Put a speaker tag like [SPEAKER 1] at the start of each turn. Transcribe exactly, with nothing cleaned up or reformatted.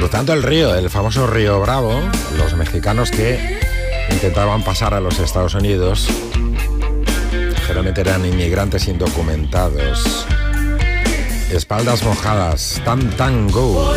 [SPEAKER 1] Cruzando el río, el famoso río Bravo, los mexicanos que intentaban pasar a los Estados Unidos, generalmente eran inmigrantes indocumentados. Espaldas mojadas, tan tan go.